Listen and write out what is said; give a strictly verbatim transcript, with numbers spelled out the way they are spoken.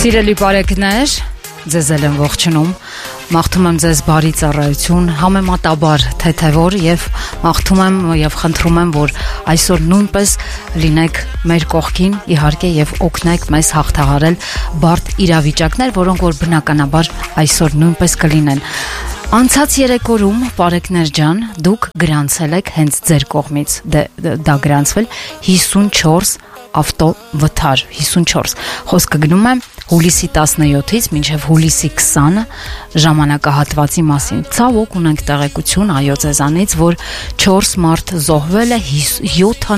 Սիրելի բարեկներ, ձեզ էլ եմ ողջունում, մաղթում եմ ձեզ բարի ծառայություն, համեմատաբար թեթևոր եւ մաղթում եմ եւ խնդրում եմ, որ այսօր նույնպես լինեք մեր կողքին, իհարկե եւ օգնեք մեզ հաղթահարել բարդ իրավիճակներ, որոնք որ բնականաբար այսօր նույնպես կլինեն։ Անցած երեք օրում, բարեկներ ջան, դուք գրանցել եք հենց ձեր կողմից, դա գրանցվել հիսունչորս ավտովթար, հիսունչորս, խոսքը գնում է հուլիսի տասնյոթից մինչև հուլիսի քսանը ժամանակահատվածի մասին։ Ցավոք ունենք տեղեկություն այո ձեզանից, որ չորս մարդ զոհվել է, յոթ